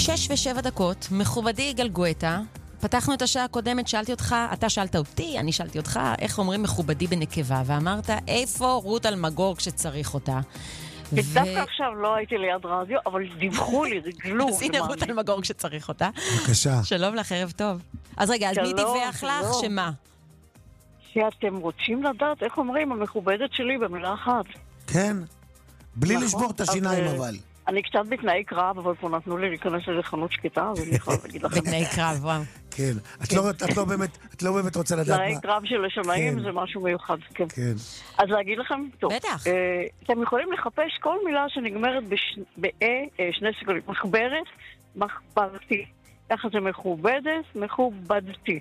6:07, מכובדי יגאל גואטה. פתחנו את השעה הקודמת, שאלתי אותך, אתה שאלת אותי, אני שאלתי אותך, איך אומרים מכובדי בנקבה, ואמרת, איפה רות אלמגור כשצריך אותה? דווקא עכשיו לא הייתי ליד רדיו, אבל דיווחו לי, רגלו. אז הנה רות אלמגור כשצריך אותה. בבקשה. שלום לך, ערב טוב. אז רגע, אז מי דיווח לך שמה? שאתם רוצים לדעת איך אומרים המכובדת שלי במילה אחת. כן, בלי לשבור את השיניים אבל. אני קצת בתנאי קרב, אבל פה נתנו לי להיכנס לאיזה חנות שקטה, אז אני יכולה להגיד לכם. בתנאי קרב, וואו. כן, את לא באמת רוצה לדעת מה. תנאי קרב של השמיים זה משהו מיוחד, כן. כן. אז להגיד לכם, טוב. בטח. אתם יכולים לחפש כל מילה שנגמרת שני סגולים. מחברת, מחברתי. ככה זה מכובדת, מכובדתי.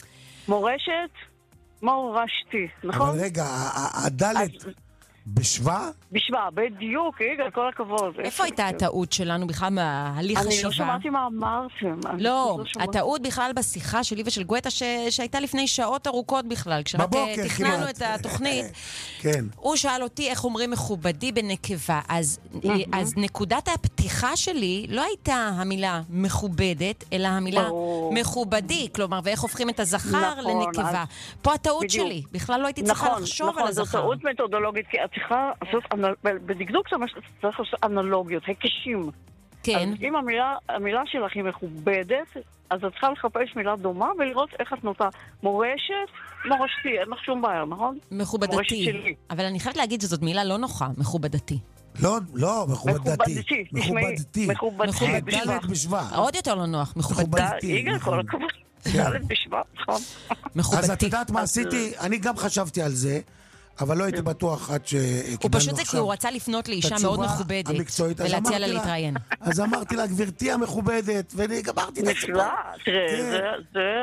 מורשת, מורשתי, נכון? אבל רגע, הדלת בשווה? בשווה, בדיוק, יגאל, כל הכבוד. איפה הייתה הטעות שלנו בכלל מההליך השיבה? אני לא שמעתי מה אמרתם. לא, הטעות בכלל בשיחה שלי ושל גואטה שהייתה לפני שעות ארוכות בכלל, כשרק תכננו את התוכנית. כן. הוא שאל אותי איך אומרים מכובדי בנקבה, אז נקודת הפתיחה שלי לא הייתה המילה מכובדת, אלא המילה מכובדי, כלומר, ואיך הופכים את הזכר לנקבה. פה הטעות שלי, בכלל לא הייתי צריכה לחשוב על הזכר. נכון, זו טעות מתודולוגית, כי את צריכה לעשות, בדקדוק צריך לעשות אנלוגיות, הקשים. כן. אז אם המילה שלך היא מכובדת, אז את צריכה לחפש מילה דומה ולראות איך את נוטה מורשת, מורשתי, אין לך שום בעיה, נכון? מכובדתי. אבל אני חייבת להגיד שזאת מילה לא נוחה, מכובדתי. לא, מכובדתי. מכובדתי. דלת בשווה. עוד יותר לא נוח, מכובדתי. יגאל, כל הכבוד. דלת בשווה, נכון. מכובדתי. אז את יודעת מה עשיתי? אני גם חשבתי על זה. אבל לא הייתי בטוח עד שקיבלנו עכשיו. הוא פשוט זה כי הוא רצה לפנות לאישה מאוד מכובדת ולהציע לה להתראיין. אז אמרתי לה, גברתי המכובדת, ואני גמרתי את הסיפור. תראה,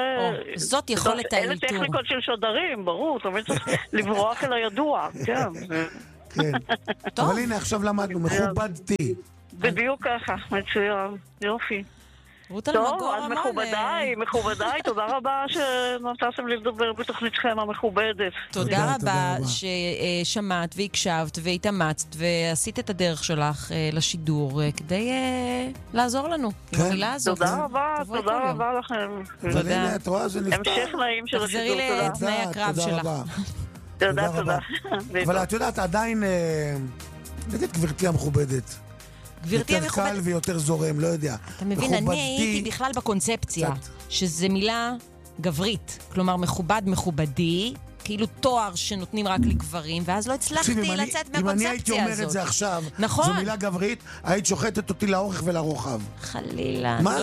זאת יכולת האלתור. אלה טכניקות של שודרים, ברור, תמיד צריך לברוח אל הידוע. כן. אבל הנה, עכשיו למדנו, מכובדתי. בדיוק ככה, מצוין, יופי. טוב, אז מכובדיי, תודה רבה שנתתם לי לדבר בתוכניתכם המכובדת. תודה רבה ששמעת והקשבת והתאמצת ועשית את הדרך שלך לשידור כדי לעזור לנו עם המילה הזאת. תודה רבה לכם. אבל הנה, את רואה, זה נפתח. המשך נעים של השידור. תחזרי לתנאי הקרב שלך. תודה. אבל את יודעת, עדיין, נגיד גברתי המכובדת. יותר קל ויותר זורם, לא יודע. אתה מבין, אני הייתי בכלל בקונספציה, שזה מילה גברית. כלומר, מכובד, מכובדי, כאילו תואר שנותנים רק לגברים, ואז לא הצלחתי לצאת מהקונספציה הזאת. אם אני הייתי אומר את זה עכשיו, זו מילה גברית, היית שוחטת אותי לאורך ולרוחב. חלילה, אני לא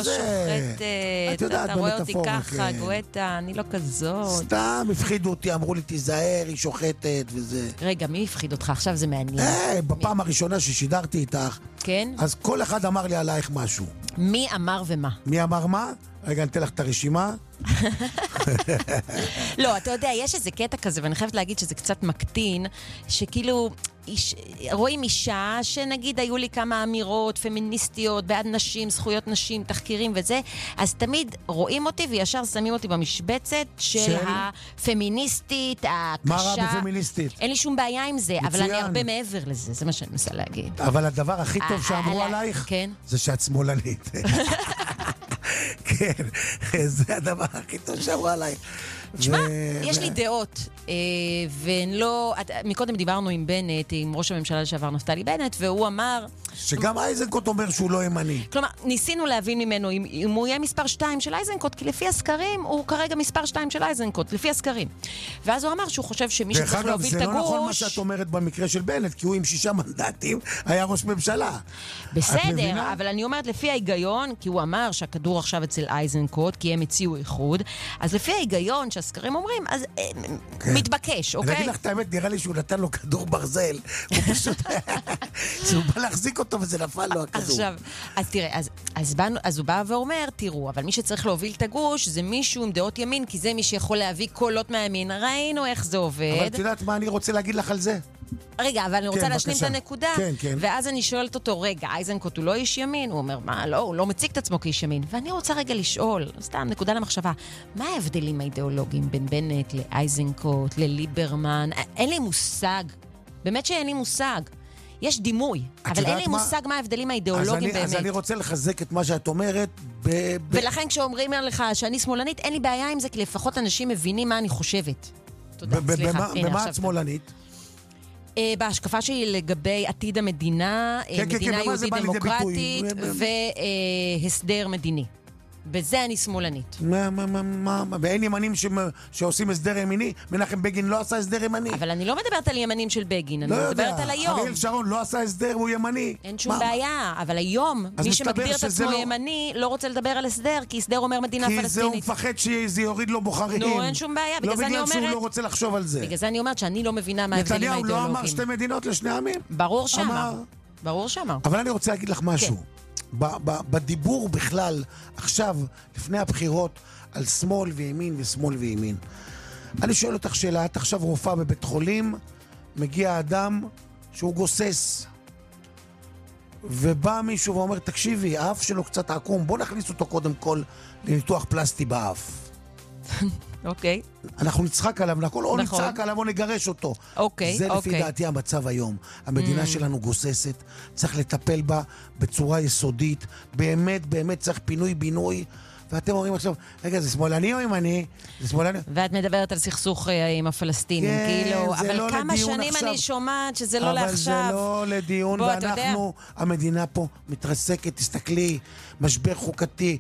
שוחטת, אתה רואה אותי ככה, גואטה, אני לא כזאת. סתם הפחידו אותי, אמרו לי תיזהר, היא שוחטת וזה. רגע, מי הפחיד אותך? עכשיו זה מעניין. בפעם הראשונה ששידרתי איתך, כן? אז כל אחד אמר לי עלייך משהו. מי אמר ומה? מי אמר מה? רגע, אני אתן לך את הרשימה. לא, אתה יודע, יש איזה קטע כזה, ואני חייבת להגיד שזה קצת מקטין, שכאילו רואים אישה שנגיד היו לי כמה אמירות פמיניסטיות, בעד נשים, זכויות נשים, תחקירים וזה, אז תמיד רואים אותי וישר שמים אותי במשבצת של הפמיניסטית, הקשה. מה רע בפמיניסטית? אין לי שום בעיה עם זה, אבל אני הרבה מעבר לזה, זה מה שאני מנסה להגיד. אבל הדבר הכי טוב שאמרו עלייך, זה שאת שמאלנית. כן, זה הדבר הכי טוב שאמרו עלייך. תשמע, יש לי דעות, ולא, מקודם דיברנו עם בנט, עם ראש הממשלה לשעבר נפתלי בנט, והוא אמר... שגם אייזנקוט אומר שהוא לא ימני. כלומר, ניסינו להבין ממנו אם הוא יהיה מספר 2 של אייזנקוט, כי לפי הסקרים הוא כרגע מספר 2 של אייזנקוט, לפי הסקרים. ואז הוא אמר שהוא חושב שמי שצריך להוביל את הגוש... דרך אגב, זה לא נכון מה שאת אומרת במקרה של בנט, כי הוא עם 6 מנדטים היה ראש ממשלה. בסדר, אבל אני אומרת לפי ההיגיון, כי הוא אמר שהכדור עכשיו אצל אייזנקוט, כי הם הציעו איחוד, אז לפי ההיגיון שהסקרים אומרים, אז מתבקש, אוקיי? אני אגיד לך את האמת, נראה לי שהוא נתן לו כדור ברזל, הוא פשוט... שהוא בא להחזיק אותו וזה נפל לו הכדור. עכשיו, אז תראה, אז הוא בא ואומר, תראו, אבל מי שצריך להוביל את הגוש זה מישהו עם דעות ימין, כי זה מי שיכול להביא קולות מהימין. ראינו איך זה עובד. אבל את יודעת מה אני רוצה להגיד לך על זה? רגע, אבל אני רוצה להשלים את הנקודה. כן. ואז אני שואלת אותו, רגע, אייזנקוט הוא לא איש ימין? הוא אומר, מה, לא, הוא לא מציג את עצמו כאיש ימין. ואני רוצה רגע לשאול, סתם נקודה למחשבה, מה ההבדלים האידיאולוגיים בין בנט לאייזנקוט, לליברמן? אין לי מושג. באמת שאין לי מושג. יש דימוי, אבל אין לי מושג מה ההבדלים האידיאולוגיים באמת. אז אני רוצה לחזק את מה שאת אומרת. ולכן כשאומרים לך שאני שמאלנית, אין לי בעיה עם זה, כי לפחות אנשים מבינים מה אני חושבת. תודה, סליחה. במה את שמאלנית? בהשקפה שלי לגבי עתיד המדינה, מדינה יהודית דמוקרטית והסדר מדיני. בזה אני שמאלנית. ואין ימנים שעושים הסדר ימיני? מנחם בגין לא עשה הסדר ימני. אבל אני לא מדברת על ימנים של בגין, אני מדברת על היום. אריאל שרון לא עשה הסדר, הוא ימני. אין שום בעיה, אבל היום, מי שמגדיר את עצמו ימני, לא רוצה לדבר על הסדר, כי הסדר אומר מדינה פלסטינית. כי זה הוא מפחד שזה יוריד לו בוחרים. נו, אין שום בעיה, בגלל זה אני אומרת... לא בגלל שהוא לא רוצה לחשוב על זה. בגלל זה אני אומרת שאני לא מבינה מה ההבדלים האידיאולוגיים. נתניהו לא אמר שתי מדינות לשני עמים. ברור שאמר. ברור שאמר. אבל אני רוצה להגיד לך משהו. בדיבור בכלל, עכשיו, לפני הבחירות, על שמאל וימין ושמאל וימין. אני שואל אותך שאלה, את עכשיו רופאה בבית חולים, מגיע אדם שהוא גוסס, ובא מישהו ואומר, תקשיבי, האף שלו קצת עקום, בוא נכניס אותו קודם כל לניתוח פלסטי באף. אוקיי. אנחנו נצחק עליו, או נצחק עליו או נגרש אותו. אוקיי. זה לפי דעתי המצב היום. המדינה שלנו גוססת, צריך לטפל בה בצורה יסודית, באמת, באמת צריך פינוי-בינוי, ואתם אומרים עכשיו, רגע, זה שמאלני או ימני? זה שמאלני? ואת מדברת על סכסוך עם הפלסטינים, כאילו, אבל כמה שנים אני שומעת שזה לא לעכשיו. אבל זה לא לדיון, ואנחנו, המדינה פה מתרסקת, תסתכלי, משבר חוקתי,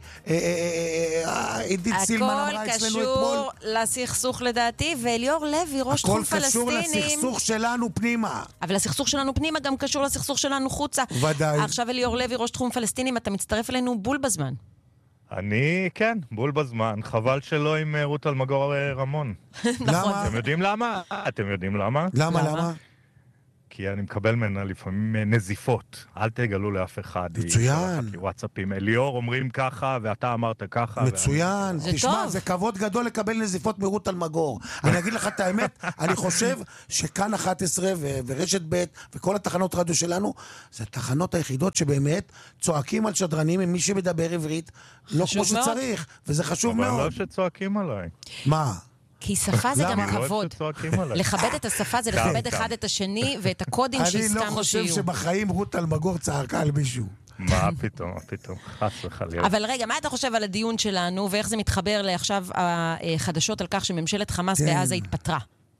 עידית סילמן אמרה אצלנו אתמול. הכל קשור לסכסוך לדעתי, ואליאור לוי, ראש תחום פלסטינים. הכל קשור לסכסוך שלנו פנימה. אבל הסכסוך שלנו פנימה גם קשור לסכסוך שלנו חוצה. ודאי. עכשיו אליאור לוי, ראש תחום פלסטינים, אתה מצטרף אלינו בול בזמן. אני, כן, בול בזמן. חבל שלא עם רות אלמגור רמון. נכון. אתם יודעים למה? אתם יודעים למה? למה? כי אני מקבל ממנה לפעמים נזיפות. אל תגלו לאף אחד. מצוין. וואטסאפים. אליאור אומרים ככה, ואתה אמרת ככה. מצוין. תשמע, זה כבוד גדול לקבל נזיפות מרות אלמגור. אני אגיד לך את האמת, אני חושב שכאן 11 ורשת ב' וכל התחנות רדיו שלנו, זה התחנות היחידות שבאמת צועקים על שדרנים עם מי שמדבר עברית, לא כמו שצריך, וזה חשוב מאוד. אבל לא שצועקים עליי. מה? כי שפה זה גם כבוד. לכבד את השפה זה לכבד אחד את השני ואת הקודים שהסכמנו שיהיו. אני לא חושב שבחיים רות אלמגור צעקה על מישהו. מה פתאום, חס וחלילה. אבל רגע, מה אתה חושב על הדיון שלנו ואיך זה מתחבר לעכשיו החדשות על כך שממשלת חמאס בעזה התפטרה?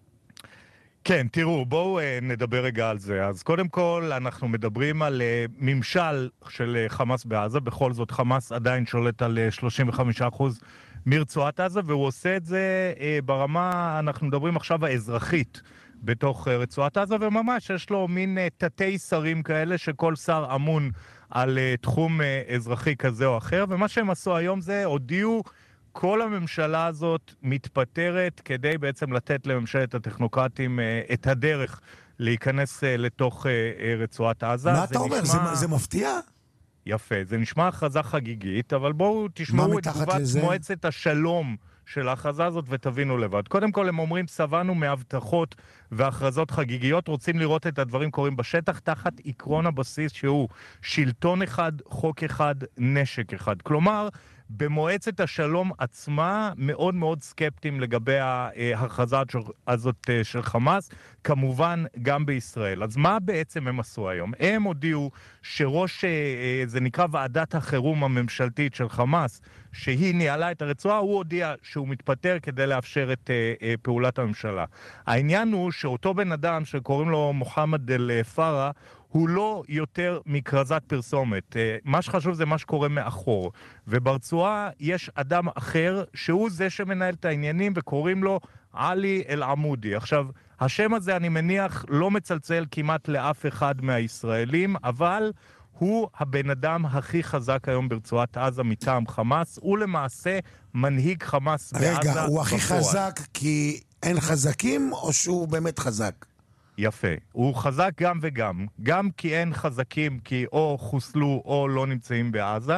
כן, תראו, בואו נדבר רגע על זה. אז קודם כל, אנחנו מדברים על ממשל של חמאס בעזה. בכל זאת, חמאס עדיין שולט על 35% מרצועת עזה, והוא עושה את זה ברמה, אנחנו מדברים עכשיו האזרחית, בתוך רצועת עזה, וממש יש לו מין תתי שרים כאלה, שכל שר אמון על תחום אזרחי כזה או אחר, ומה שהם עשו היום זה, הודיעו, כל הממשלה הזאת מתפטרת כדי בעצם לתת לממשלת הטכנוקרטים את הדרך להיכנס לתוך רצועת עזה. מה אתה אומר? זה מפתיע? יפה, זה נשמע הכרזה חגיגית, אבל בואו תשמעו את תגובת מועצת השלום של ההכרזה הזאת ותבינו לבד. קודם כל הם אומרים, סבנו מהבטחות והכרזות חגיגיות, רוצים לראות את הדברים קורים בשטח תחת עקרון הבסיס שהוא שלטון אחד, חוק אחד, נשק אחד. כלומר, במועצת השלום עצמה מאוד מאוד סקפטיים לגבי ההכרזה הזאת של חמאס, כמובן גם בישראל. אז מה בעצם הם עשו היום? הם הודיעו שראש, זה נקרא ועדת החירום הממשלתית של חמאס, שהיא ניהלה את הרצועה, הוא הודיע שהוא מתפטר כדי לאפשר את פעולת הממשלה. העניין הוא שאותו בן אדם שקוראים לו מוחמד אל-פארה, הוא לא יותר מכרזת פרסומת. מה שחשוב זה מה שקורה מאחור. וברצועה יש אדם אחר שהוא זה שמנהל את העניינים וקוראים לו עלי אל-עמודי. עכשיו, השם הזה אני מניח לא מצלצל כמעט לאף אחד מהישראלים, אבל הוא הבן אדם הכי חזק היום ברצועת עזה מטעם חמאס. הוא למעשה מנהיג חמאס בעזה. רגע, הוא הכי חזק כי אין חזקים או שהוא באמת חזק? יפה. הוא חזק גם וגם. גם כי אין חזקים כי או חוסלו או לא נמצאים בעזה,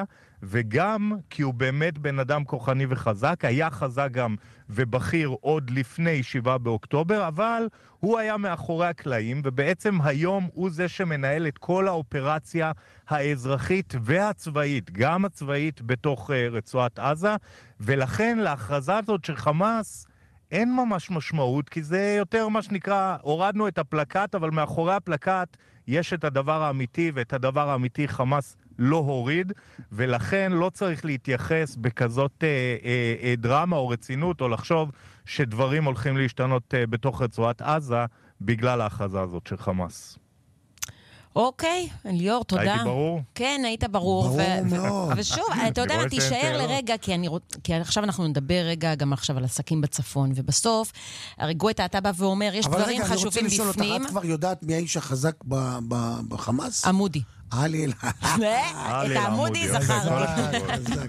וגם כי הוא באמת בן אדם כוחני וחזק. היה חזק גם ובכיר עוד לפני 7 באוקטובר, אבל הוא היה מאחורי הקלעים, ובעצם היום הוא זה שמנהל את כל האופרציה האזרחית והצבאית, גם הצבאית בתוך רצועת עזה, ולכן להכרזה הזאת של חמאס אין ממש משמעות, כי זה יותר מה שנקרא, הורדנו את הפלקט, אבל מאחורי הפלקט יש את הדבר האמיתי, ואת הדבר האמיתי חמאס לא הוריד, ולכן לא צריך להתייחס בכזאת דרמה או רצינות, או לחשוב שדברים הולכים להשתנות בתוך רצועת עזה, בגלל ההכרזה הזאת של חמאס. אוקיי, ליאור, תודה. הייתי ברור? כן, היית ברור. ברור מאוד. אבל שוב, אתה יודע, תישאר לרגע, כי עכשיו אנחנו נדבר רגע גם עכשיו על עסקים בצפון, ובסוף, גואטה, אתה בא ואומר, יש דברים חשובים בפנים. אבל רגע, אני רוצה לשאול אותך, את כבר יודעת מי האיש החזק בחמאס? עמודי. עלי אל... את העמודי זכרתי.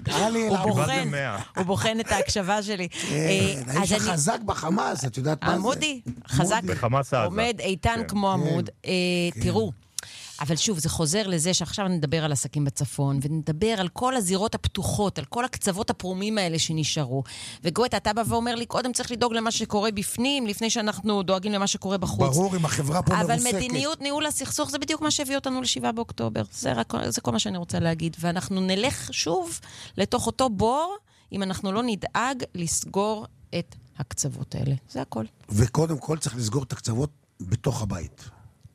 הוא בוחן את ההקשבה שלי. האיש החזק בחמאס, את יודעת מה זה? עמודי, חזק, עומד איתן כמו עמוד. תראו, אבל שוב, זה חוזר לזה שעכשיו נדבר על עסקים בצפון, ונדבר על כל הזירות הפתוחות, על כל הקצוות הפרומים האלה שנשארו. וגואטה, אתה בא ואומר לי, קודם צריך לדאוג למה שקורה בפנים, לפני שאנחנו דואגים למה שקורה בחוץ. ברור, אם החברה פה מרוסקת. אבל מדיניות ניהול הסכסוך, זה בדיוק מה שהביא אותנו ל7 באוקטובר. זה כל מה שאני רוצה להגיד. ואנחנו נלך שוב לתוך אותו בור, אם אנחנו לא נדאג לסגור את הקצוות האלה. זה הכל. וקודם כל צריך לסגור את הקצוות בתוך הבית.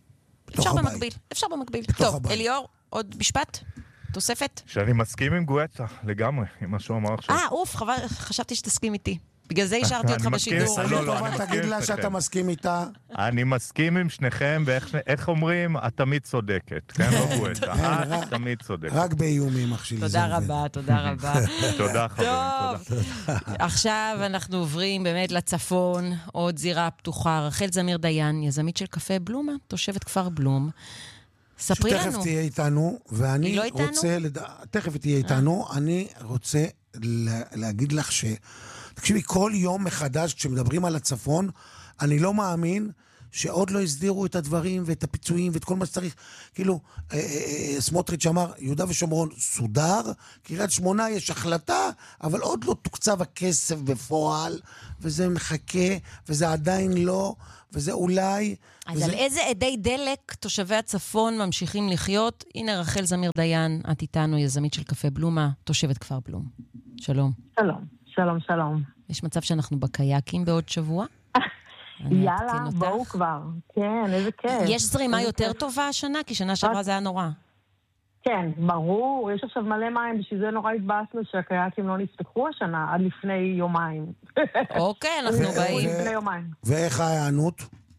אפשר במקביל. טוב, אליאור, עוד משפט? תוספת? שאני מסכים עם גואטה, לגמרי, עם מה שהוא אמר עכשיו. אוף, חשבתי שתסכים איתי. בגלל זה השארתי אותך בשידור. תגיד לה שאתה מסכים איתה. אני מסכים עם שניכם, ואיך אומרים, את תמיד צודקת. כן, לא גואטה, את תמיד צודקת. רק באיומים, אח שלי. תודה רבה. תודה, חברים, תודה. עכשיו אנחנו עוברים באמת לצפון, עוד זירה פתוחה. רחל זמיר דיין, יזמית של קפה בלומה, תושבת כפר בלום. ספרי לנו. שתכף תהיה איתנו, ואני רוצה... תכף תהיה איתנו, אני רוצה להגיד לך ש... תקשיבי, כל יום מחדש, כשמדברים על הצפון, אני לא מאמין שעוד לא הסדירו את הדברים ואת הפיצויים ואת כל מה שצריך. כאילו, סמוטריץ' אמר, יהודה ושומרון סודר, קריית שמונה יש החלטה, אבל עוד לא תוקצב הכסף בפועל, וזה מחכה, וזה עדיין לא, וזה אולי... אז על איזה עדי דלק תושבי הצפון ממשיכים לחיות? הנה רחל זמיר דיין, את איתנו, יזמית של קפה בלומה, תושבת כפר בלום. שלום. שלום. יש מצב שאנחנו בקייקים בעוד שבוע? יאללה, בואו כבר. כן, איזה כיף. יש זרימה יותר טובה השנה? כי שנה שעברה זה היה נורא. כן, ברור. יש עכשיו מלא מים, בשביל זה נורא התבאסנו שהקייקים לא נפתחו השנה, עד לפני יומיים. אוקיי, אנחנו באים. ואיך ההיענות?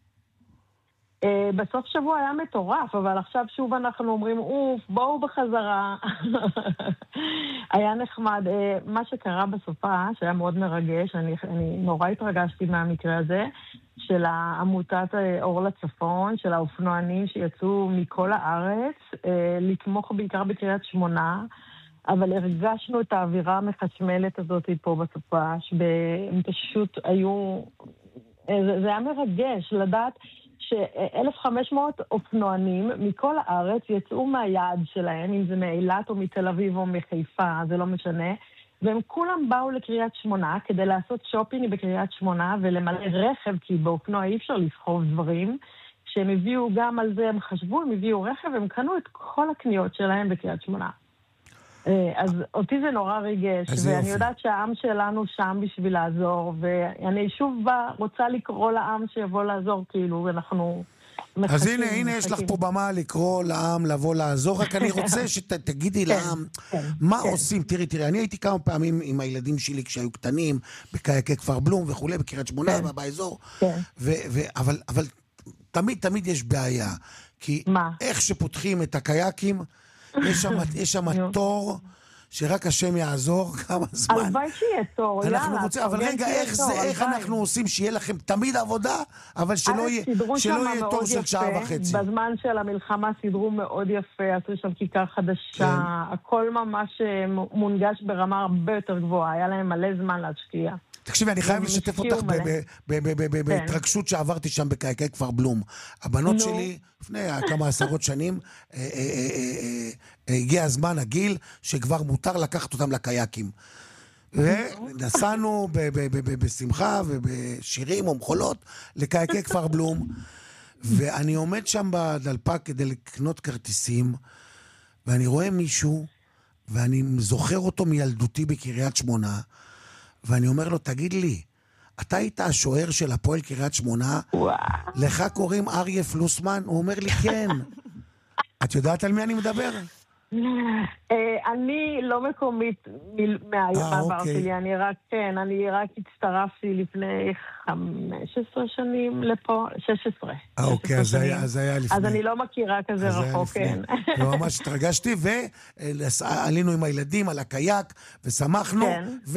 בסוף שבוע היה מטורף, אבל עכשיו שוב אנחנו אומרים, בואו בחזרה. היה נחמד. מה שקרה בסופה, שהיה מאוד מרגש, אני נורא התרגשתי מהמקרה הזה, של עמותת אור לצפון, של האופנוענים שיצאו מכל הארץ, לתמוך בעיקר בקריית שמונה, אבל הרגשנו את האווירה המחשמלת הזאת פה בסופה, שהם פשוט היו... זה היה מרגש לדעת ש-1,500 אופנוענים מכל הארץ יצאו מהיעד שלהם, אם זה מאילת או מתל אביב או מחיפה, זה לא משנה, והם כולם באו לקריית שמונה כדי לעשות שופינג בקריית שמונה ולמלא רכב, כי באופנוע אי אפשר לסחוב דברים. כשהם הביאו גם על זה, הם חשבו, הם הביאו רכב, הם קנו את כל הקניות שלהם בקריית שמונה. אז אותי זה נורא ריגש, ואני יודעת שהעם שלנו שם בשביל לעזור, ואני שוב רוצה לקרוא לעם שיבוא לעזור, כאילו, אנחנו מחכים. אז הנה יש לך פה במה לקרוא לעם, לבוא לעזור, רק אני רוצה שתגידי לעם, מה עושים? תראי, אני הייתי כמה פעמים עם הילדים שלי כשהיו קטנים, בקייקי כפר בלום וכו', בקריית שמונה, באזור, אבל תמיד יש בעיה, כי איך שפותחים את הקייקים, יש שם תור שרק השם יעזור כמה זמן. הלוואי שיהיה תור, יאללה. אבל רגע, איך אנחנו עושים שיהיה לכם תמיד עבודה, אבל שלא יהיה תור של שעה וחצי. בזמן של המלחמה סידרו מאוד יפה, עשו שם כיכר חדשה, הכל ממש מונגש ברמה הרבה יותר גבוהה, היה להם מלא זמן להשקיע. תקשיבי, אני חייב לשתף אותך בהתרגשות שעברתי שם בקייקי כפר בלום. הבנות שלי, לפני כמה עשרות שנים, הגיע הזמן, הגיל, שכבר מותר לקחת אותם לקייקים. ונסענו בשמחה ובשירים ומחולות לקייקי כפר בלום, ואני עומד שם בדלפק כדי לקנות כרטיסים, ואני רואה מישהו, ואני זוכר אותו מילדותי בקריית שמונה, ואני אומר לו, תגיד לי, אתה היית השוער של הפועל קריית שמונה? לך קוראים אריה פלוסמן? הוא אומר לי, כן. את יודעת על מי אני מדבר? אני לא מקומית מהעבר שלי, אני רק הצטרפתי לפני 15 שנים לפה, 16. אוקיי, אז היה לפני. אז אני לא מכירה כזה רחוק, כן. ממש התרגשתי, ועלינו עם הילדים על הקייק, ושמחנו,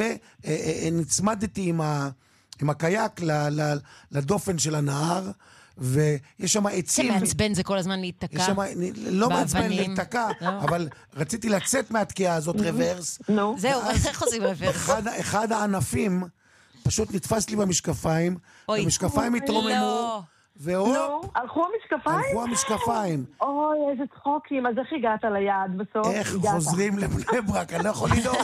ונצמדתי עם הקייק לדופן של הנהר, ויש שם עצים... זה מעצבן, זה כל הזמן להתקע. לא מעצבן להתקע, אבל רציתי לצאת מהתקיעה הזאת רוורס. זהו, איך עושים רוורס? אחד הענפים פשוט נתפס לי במשקפיים, המשקפיים התרוממו, הלכו המשקפיים? הלכו המשקפיים. אוי, איזה צחוקים, אז איך הגעת ליעד בסוף? איך חוזרים לבני ברק, אני לא יכול לדעות.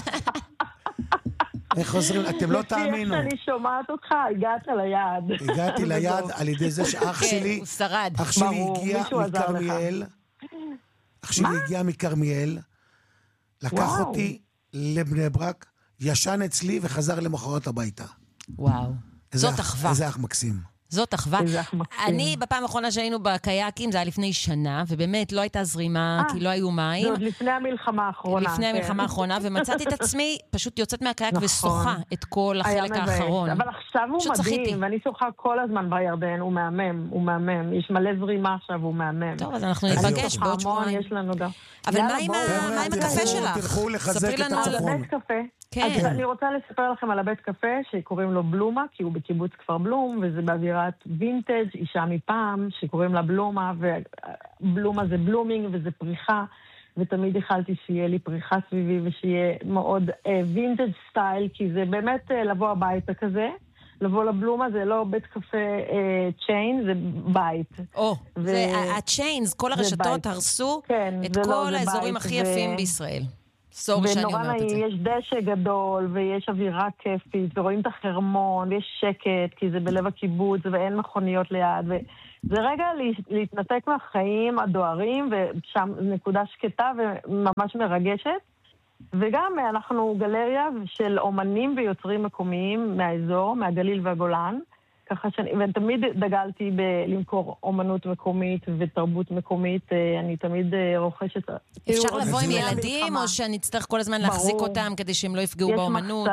איך חוזרים? אתם לא תאמינו. לפי איך שאני שומעת אותך, הגעת ליעד. הגעתי ליעד על ידי זה שאח שלי... הוא שרד. אח שלי הגיע מקרמיאל. אח שלי הגיע מקרמיאל. לקח אותי לבני ברק, ישן אצלי וחזר למחרת הביתה. וואו. זאת אחווה. איזה אח מקסים. זאת אחווה. אני, בפעם האחרונה שהיינו בקייקים, זה היה לפני שנה, ובאמת לא הייתה זרימה, כי לא היו מים. זה עוד לפני המלחמה האחרונה. לפני המלחמה האחרונה, ומצאתי את עצמי פשוט יוצאת מהקייק ושוחה את כל החלק האחרון. אבל עכשיו הוא מדהים, ואני שוחה כל הזמן בירדן, הוא מהמם, הוא מהמם. יש מלא זרימה עכשיו, הוא מהמם. טוב, אז אנחנו ניפגש בעוד שבועיים. אבל מה עם הקפה שלך? תלכו לחזק את הצפון. אז אני רוצה לספר לכם על הבית קפה שקוראים לו בלומה, כי הוא בקיבוץ כפר בלום, וזה באווירת וינטג', אישה מפעם, שקוראים לה בלומה, ובלומה זה בלומינג וזה פריחה, ותמיד החלתי שיהיה לי פריחה סביבי ושיהיה מאוד וינטג' סטייל, כי זה באמת לבוא הביתה כזה. לבוא לבלומה זה לא בית קפה צ'יין, זה בית. זה הצ'יינס, כל הרשתות הרסו את כל האזורים הכי יפים בישראל. ונורא נעים, יש דשא גדול, ויש אווירה כיפית, ורואים את החרמון, ויש שקט, כי זה בלב הקיבוץ, ואין מכוניות ליד, וזה רגע להתנתק מהחיים הדוארים, ושם נקודה שקטה וממש מרגשת. וגם אנחנו גלריה של אומנים ויוצרים מקומיים מהאזור, מהגליל והגולן, ככה ותמיד דגלתי למכור אומנות מקומית ותרבות מקומית, אני תמיד רוכשת... אפשר לבוא עם ילדים, או שאני אצטרך כל הזמן להחזיק אותם כדי שהם לא יפגעו באומנות?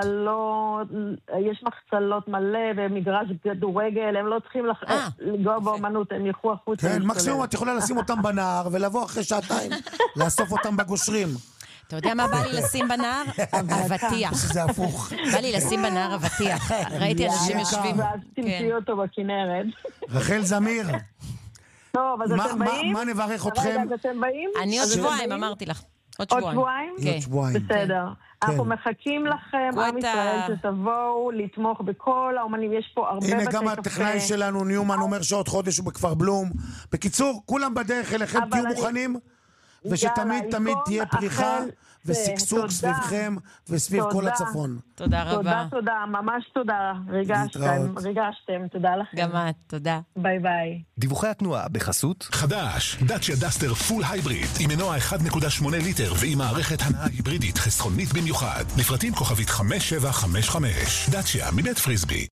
יש מחצלות מלא, ומגרש כדורגל, הם לא צריכים לגוע באומנות, הם ילכו החוצה. כן, מקסימום את יכולה לשים אותם בנהר, ולבוא אחרי שעתיים, לאסוף אותם בגושרים. אתה יודע מה בא לי לשים בנהר? אבטיח. זה הפוך. בא לי לשים בנהר אבטיח. ראיתי אנשים יושבים. ואז תמצאי אותו בכנרת. רחל זמיר. טוב, אז אתם באים? מה נברך אתכם? אני עוד שבועיים, אמרתי לך. עוד שבועיים? עוד שבועיים? בסדר. אנחנו מחכים לכם, עם ישראל, שתבואו לתמוך בכל האומנים. יש פה הרבה בתי קפה. הנה גם הטכנאי שלנו, ניומן, אומר שעוד חודש הוא בכפר בלום. בקיצור, כולם בדרך אליכם, תהיו מוכנים? ושתמיד תמיד תהיה פריחה וסקסוק סביבכם וסביב כל הצפון. תודה רבה. תודה, ממש תודה. ריגשתם, תודה לכם. גם את, תודה. ביי ביי. דיווחי התנועה בחסות חדש, דאצ'יה דסטר פול הייבריד עם מנוע 1.8 ליטר ועם מערכת הנעה היברידית חסכונית במיוחד. לפרטים כוכבית 5755. דאצ'יה מבית פריסבי.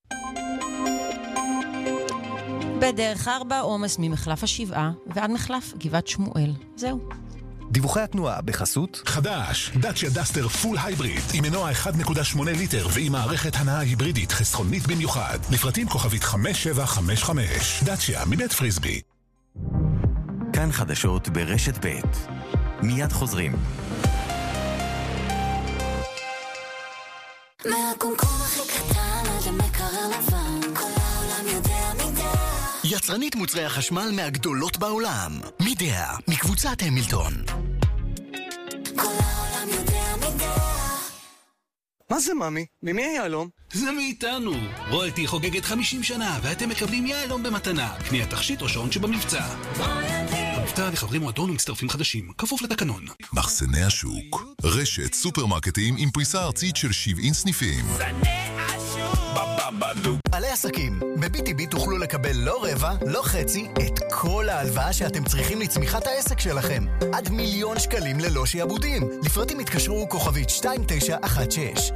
בדרך 4 עומס ממחלף השבעה ועד מחלף גבעת שמואל. זהו. דיווחי התנועה בחסות חדש, דאצ'יה דסטר פול הייבריד עם מנוע 1.8 ליטר ועם מערכת הנעה היברידית חסכונית במיוחד. לפרטים כוכבית 5755. דאצ'יה מבית פריסבי. כאן חדשות ברשת ב'. מיד חוזרים. מהקומקום הכי קטן עד המקרר לבן, כל העולם יודע מידע. יצרנית מוצרי החשמל מהגדולות בעולם. מידע, מקבוצת המילטון. כל העולם יודע מידע. מה זה ממי? ממי היעלום? זה מאיתנו. רויאלטי חוגגת 50 שנה ואתם מקבלים יעלום במתנה. קנייה תכשיט או שעון שבמבצע. המבצע לחברי מועדון ומצטרפים חדשים, כפוף לתקנון. מחסני השוק, רשת סופרמרקטים עם פריסה ארצית של 70 סניפים. בעלי עסקים, ב-BTB תוכלו לקבל לא רבע, לא חצי, את כל ההלוואה שאתם צריכים לצמיחת העסק שלכם. עד 1,000,000 שקלים ללא שיעבודים. לפרטים התקשרו כוכבית 2916.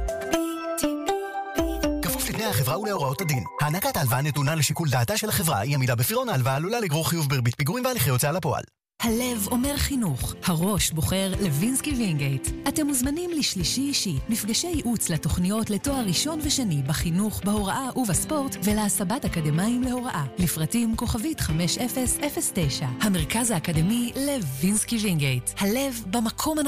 כפוף לתנאי החברה ולהוראות הדין. הענקת ההלוואה נתונה לשיקול דעתה של החברה, היא עמידה בפירעון ההלוואה עלולה לגרור חיוב בריבית פיגורים והליכי הוצאה לפועל. הלב אומר חינוך, הראש בוחר לוינסקי וינגייט. אתם מוזמנים לשלישי אישי, מפגשי ייעוץ לתוכניות לתואר ראשון ושני בחינוך, בהוראה ובספורט ולהסבת אקדמיים להוראה. לפרטים כוכבית 5009. המרכז האקדמי לוינסקי וינגייט. הלב במקום